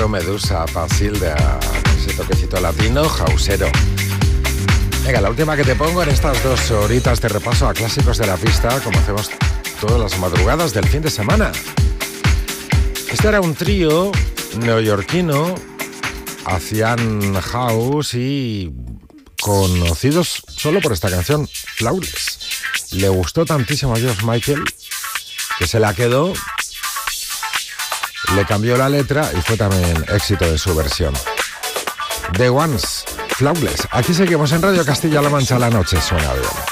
Electro, Medusa, Pasilda, ese toquecito latino, jausero. Venga, la última que te pongo en estas 2 horitas de repaso a clásicos de la pista, como hacemos todas las madrugadas del fin de semana. Este era un trío neoyorquino, hacían house y conocidos solo por esta canción, Flawless. Le gustó tantísimo a George Michael que se la quedó, le cambió la letra y fue también éxito de su versión. The Ones, Flawless. Aquí seguimos en Radio Castilla-La Mancha, la noche suena bien.